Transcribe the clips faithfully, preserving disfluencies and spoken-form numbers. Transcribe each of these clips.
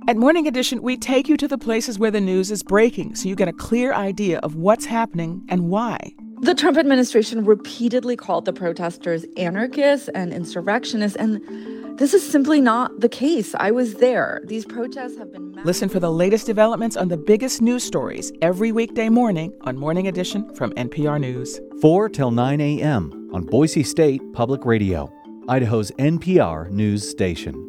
At Morning Edition, we take you to the places where the news is breaking so you get a clear idea of what's happening and why. The Trump administration repeatedly called the protesters anarchists and insurrectionists, and this is simply not the case. I was there. These protests have been... Listen for the latest developments on the biggest news stories every weekday morning on Morning Edition from N P R News. four till nine a.m. on Boise State Public Radio, Idaho's N P R news station.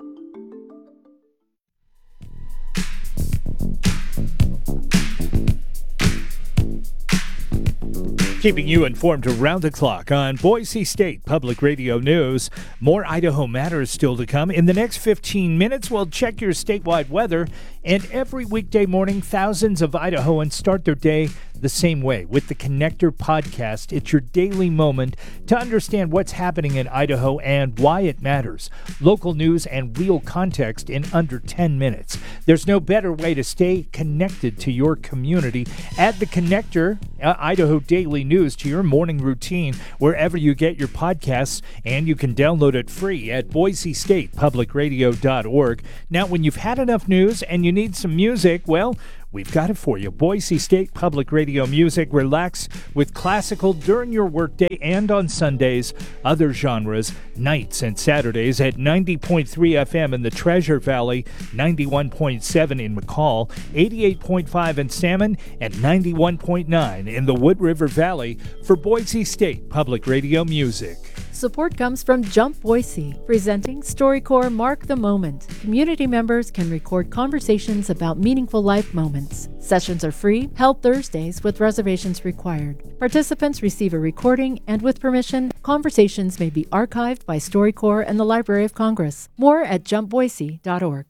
Keeping you informed around the clock on Boise State Public Radio News. More Idaho Matters still to come. In the next fifteen minutes, we'll check your statewide weather. And every weekday morning, thousands of Idahoans start their day the same way with the Connector podcast. It's your daily moment to understand what's happening in Idaho and why it matters. Local news and real context in under ten minutes. There's no better way to stay connected to your community. Add the Connector, uh, Idaho Daily News, to your morning routine wherever you get your podcasts, and you can download it free at boise state public radio dot org. Now, when you've had enough news and you need some music, well, we've got it for you. Boise State Public Radio Music. Relax with classical during your workday and on Sundays. Other genres, nights and Saturdays at ninety point three F M in the Treasure Valley, ninety-one point seven in McCall, eighty-eight point five in Salmon, and ninety-one point nine in the Wood River Valley for Boise State Public Radio Music. Support comes from Jump Boise, presenting StoryCorps Mark the Moment. Community members can record conversations about meaningful life moments. Sessions are free, held Thursdays with reservations required. Participants receive a recording, and with permission, conversations may be archived by StoryCorps and the Library of Congress. More at jump boise dot org.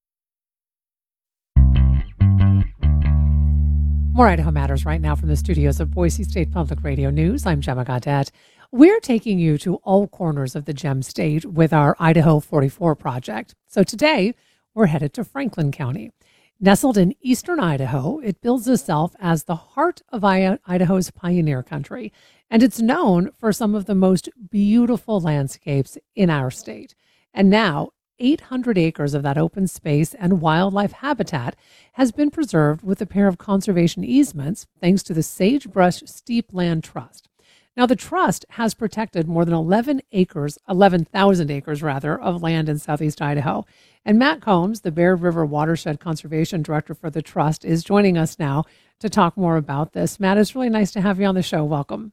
More Idaho Matters right now from the studios of Boise State Public Radio News. I'm Gemma Gaudet. We're taking you to all corners of the Gem State with our Idaho forty-four project. So today, we're headed to Franklin County. Nestled in eastern Idaho, it bills itself as the heart of Idaho's pioneer country, and it's known for some of the most beautiful landscapes in our state. And now, eight hundred acres of that open space and wildlife habitat has been preserved with a pair of conservation easements thanks to the Sagebrush Steep Land Trust. Now, the trust has protected more than eleven acres, eleven thousand acres rather, of land in southeast Idaho. And Matt Combs, the Bear River Watershed Conservation Director for the trust, is joining us now to talk more about this. Matt, it's really nice to have you on the show. Welcome.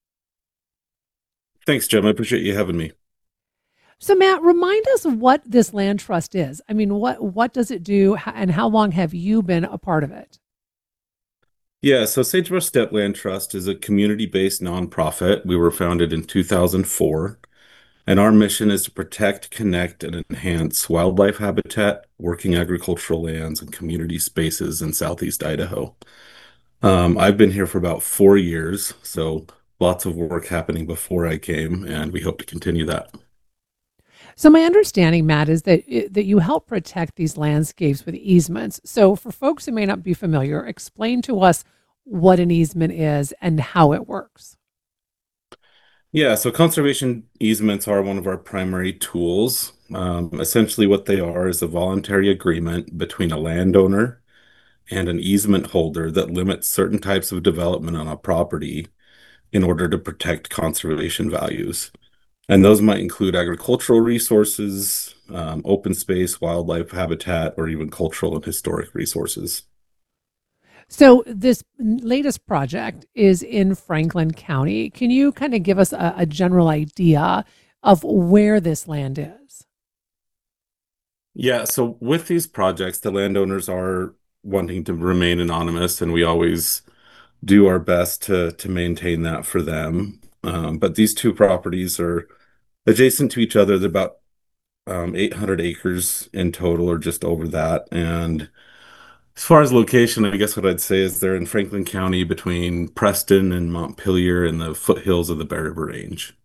Thanks, Jim. I appreciate you having me. So, Matt, remind us what this land trust is. I mean, what what does it do, and how long have you been a part of it? Yeah, so Sagebrush Steppe Land Trust is a community-based nonprofit. We were founded in two thousand four, and our mission is to protect, connect, and enhance wildlife habitat, working agricultural lands, and community spaces in southeast Idaho. Um, I've been here for about four years, so lots of work happening before I came, and we hope to continue that. So my understanding, Matt, is that that you help protect these landscapes with easements. So for folks who may not be familiar, explain to us what an easement is and how it works. Yeah, so conservation easements are one of our primary tools. Um, essentially what they are is a voluntary agreement between a landowner and an easement holder that limits certain types of development on a property in order to protect conservation values. And those might include agricultural resources, um, open space, wildlife habitat, or even cultural and historic resources. So this latest project is in Franklin County. Can you kind of give us a, a general idea of where this land is? Yeah, so with these projects, the landowners are wanting to remain anonymous, and we always do our best to, to maintain that for them. Um, but these two properties are adjacent to each other. They're about um, eight hundred acres in total, or just over that. And as far as location, I guess what I'd say is they're in Franklin County between Preston and Montpelier in the foothills of the Bear River Range.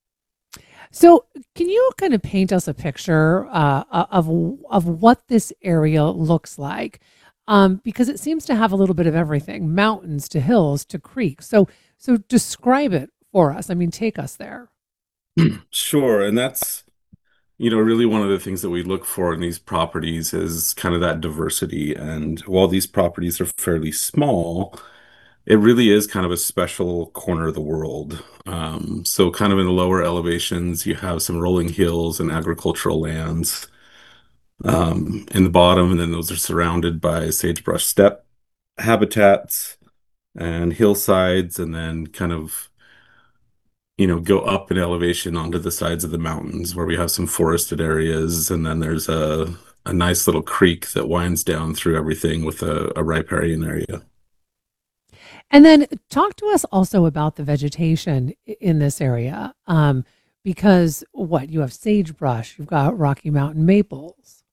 So can you kind of paint us a picture uh, of, of what this area looks like? Um, because it seems to have a little bit of everything, mountains to hills to creeks. So, so describe it for us. I mean, take us there. Sure. And that's, you know, really one of the things that we look for in these properties is kind of that diversity. And while these properties are fairly small, it really is kind of a special corner of the world. Um, so kind of in the lower elevations, you have some rolling hills and agricultural lands um, in the bottom, and then those are surrounded by sagebrush steppe habitats and hillsides, and then kind of, you know, go up in elevation onto the sides of the mountains where we have some forested areas, and then there's a a nice little creek that winds down through everything with a, a riparian area. And then talk to us also about the vegetation i- in this area, um, because what you have sagebrush, you've got Rocky Mountain maples.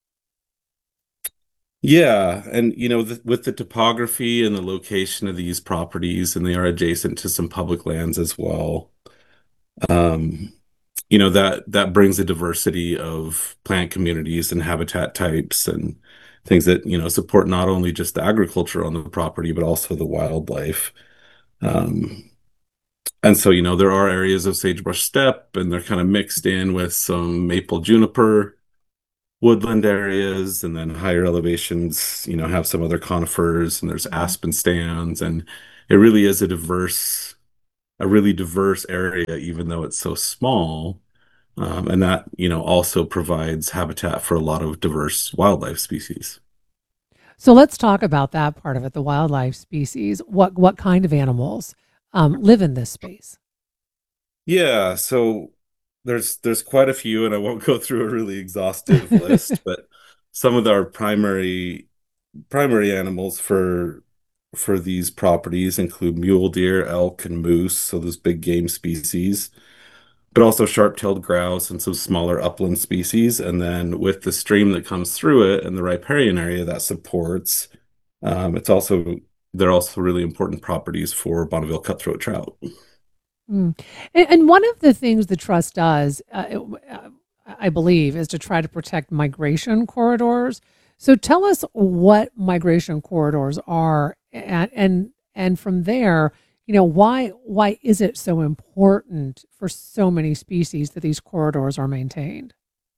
Yeah, and you know, the, with the topography and the location of these properties, and they are adjacent to some public lands as well. Um, you know, that that brings a diversity of plant communities and habitat types and things that, you know, support not only just the agriculture on the property, but also the wildlife. Um, and so, you know, there are areas of sagebrush steppe, and they're kind of mixed in with some maple juniper woodland areas, and then higher elevations, you know, have some other conifers, and there's Mhm. aspen stands, and it really is a diverse, a really diverse area, even though it's so small. Um, and that, you know, also provides habitat for a lot of diverse wildlife species. So let's talk about that part of it, the wildlife species. What what kind of animals um, live in this space? Yeah, so there's there's quite a few, and I won't go through a really exhaustive list, but some of our primary primary animals for for these properties include mule deer, elk, and moose, so those big game species, but also sharp-tailed grouse and some smaller upland species. And then with the stream that comes through it and the riparian area that supports, um, it's also they're also really important properties for Bonneville cutthroat trout. Mm. And, and one of the things the trust does, uh, it- uh, I believe, is to try to protect migration corridors. So tell us what migration corridors are, and and and from there, you know, why why is it so important for so many species that these corridors are maintained?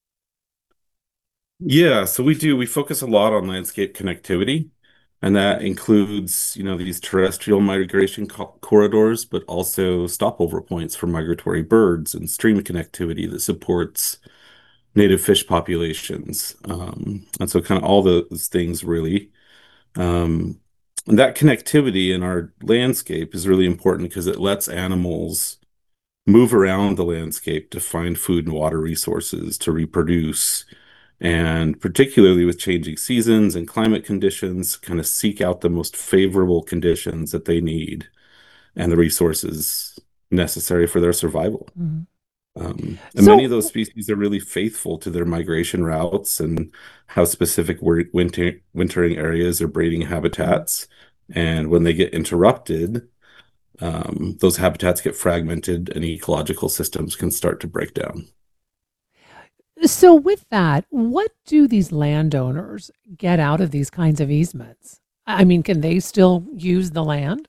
Yeah, so we do. We focus a lot on landscape connectivity, and that includes, you know, these terrestrial migration co corridors, but also stopover points for migratory birds and stream connectivity that supports native fish populations. Um, and so kind of all those things really. Um, and that connectivity in our landscape is really important because it lets animals move around the landscape to find food and water resources to reproduce, and particularly with changing seasons and climate conditions, kind of seek out the most favorable conditions that they need and the resources necessary for their survival. Mhm. Um, and many of those So, species are really faithful to their migration routes and have specific wer- winter wintering areas or breeding mhm. habitats. And when they get interrupted, um, those habitats get fragmented and ecological systems can start to break down. So with that, what do these landowners get out of these kinds of easements? I mean, can they still use the land?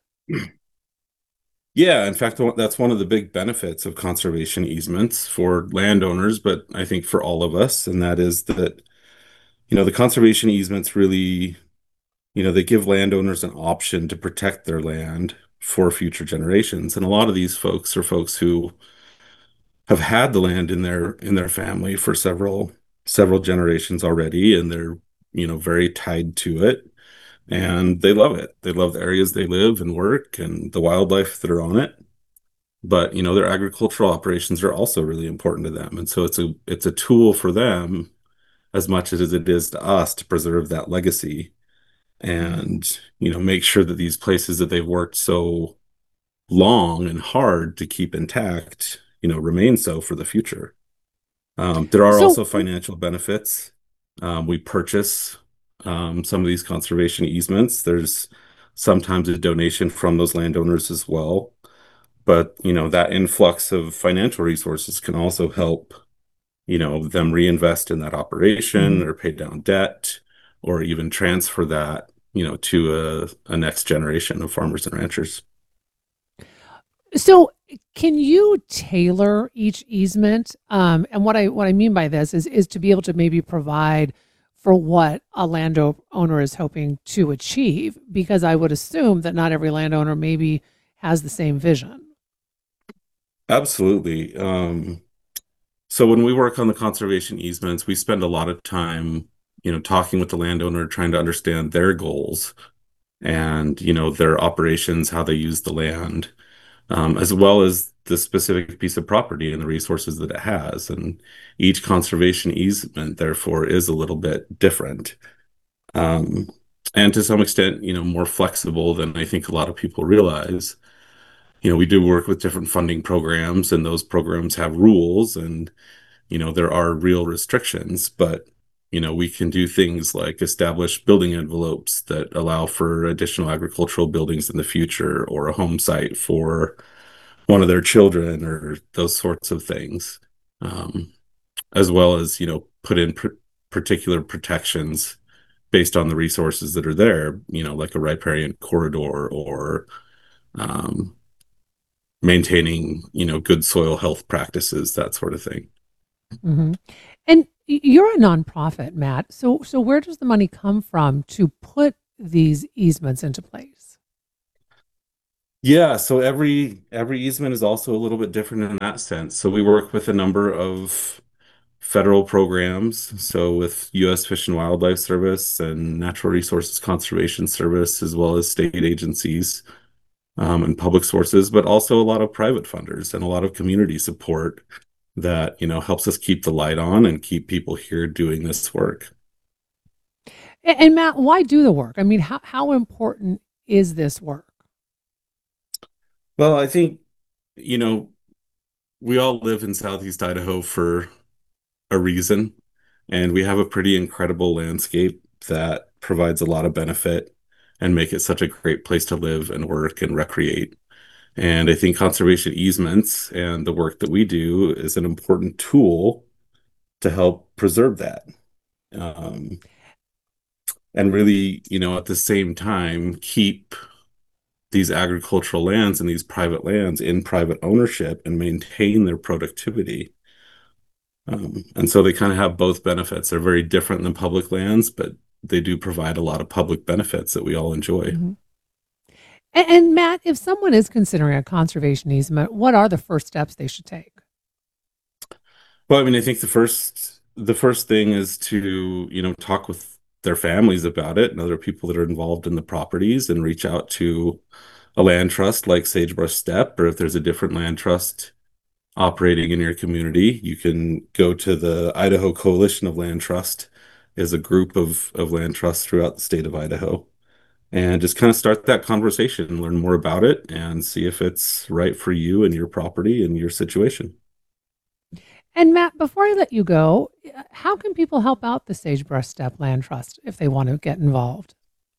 Yeah, in fact, that's one of the big benefits of conservation easements for landowners, but I think for all of us, and that is that, you know, the conservation easements really, you know, they give landowners an option to protect their land for future generations. And a lot of these folks are folks who have had the land in their in their family for several several generations already, and they're, you know, very tied to it, and they love it. They love the areas they live and work and the wildlife that are on it. But, you know, their agricultural operations are also really important to them. And so it's a it's a tool for them as much as it is to us to preserve that legacy Mhm. and, you know, make sure that these places that they've worked so long and hard to keep intact, you know, remain so for the future. Um, there are So, also financial benefits. Um, we purchase um, some of these conservation easements. There's sometimes a donation from those landowners as well. But, you know, that influx of financial resources can also help, you know, them reinvest in that operation mhm. or pay down debt or even transfer that, you know, to a, a next generation of farmers and ranchers. So Can you tailor each easement? Um, and what I what I mean by this is is to be able to maybe provide for what a landowner is hoping to achieve, because I would assume that not every landowner maybe has the same vision. Absolutely. Um, so when we work on the conservation easements, we spend a lot of time, you know, talking with the landowner, trying to understand their goals and, you know, their operations, how they use the land, um, as well as the specific piece of property and the resources that it has. And each conservation easement, therefore, is a little bit different. Um, and to some extent, you know, more flexible than I think a lot of people realize. You know, we do work with different funding programs, and those programs have rules, and, you know, there are real restrictions, but, you know, we can do things like establish building envelopes that allow for additional agricultural buildings in the future, or a home site for one of their children, or those sorts of things, um, as well as, you know, put in pr- particular protections based on the resources that are there, you know, like a riparian corridor, or um, maintaining, you know, good soil health practices, that sort of thing. hmm And y- you're a nonprofit, Matt. So so where does the money come from to put these easements into place? Yeah, so every every easement is also a little bit different in that sense. So we work with a number of federal programs, so with U S Fish and Wildlife Service and Natural Resources Conservation Service, as well as state agencies, um, and public sources, but also a lot of private funders and a lot of community support that, you know, helps us keep the light on and keep people here doing this work. And, and Matt, why do the work? I mean, how how important is this work? Well, I think, you know, we all live in Southeast Idaho for a reason, and we have a pretty incredible landscape that provides a lot of benefit and make it such a great place to live and work and recreate. And I think conservation easements and the work that we do is an important tool to help preserve that. Um, and really, you know, at the same time, keep these agricultural lands and these private lands in private ownership and maintain their productivity. Um, and so they kind of have both benefits. They're very different than public lands, but they do provide a lot of public benefits that we all enjoy. Mhm. And, and Matt, if someone is considering a conservation easement, what are the first steps they should take? Well, I mean, I think the first the first thing is to, you know, talk with their families about it and other people that are involved in the properties, and reach out to a land trust like Sagebrush Steppe, or if there's a different land trust operating in your community, you can go to the Idaho Coalition of Land Trust, is a group of of land trusts throughout the state of Idaho, and just kind of start that conversation, learn more about it, and see if it's right for you and your property and your situation. And Matt, before I let you go, uh, how can people help out the Sagebrush Steppe Land Trust if they want to get involved?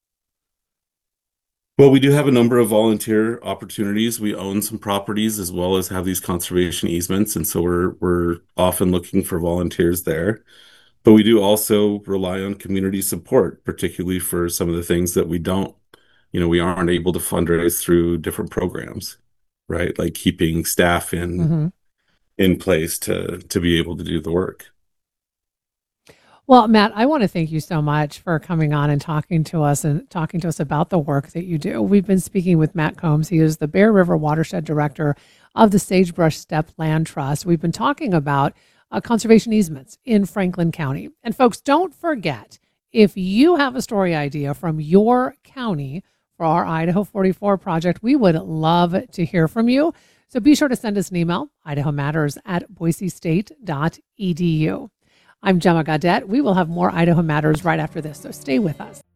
Well, we do have a number of volunteer opportunities. We own some properties as well as have these conservation easements, and so we're we're often looking for volunteers there. But we do also rely on community support, particularly for some of the things that we don't, you know, we aren't able to fundraise through different programs, right? Like keeping staff in hmm in place to to be able to do the work. Well, Matt, I want to thank you so much for coming on and talking to us and talking to us about the work that you do. We've been speaking with Matt Combs. He is the Bear River Watershed Director of the Sagebrush Steppe Land Trust. We've been talking about uh, conservation easements in Franklin County. And folks, don't forget, if you have a story idea from your county for our Idaho forty-four project, we would love to hear from you. So be sure to send us an email, idaho matters at boise state dot e d u. I'm Gemma Gaudette. We will have more Idaho Matters right after this, so stay with us.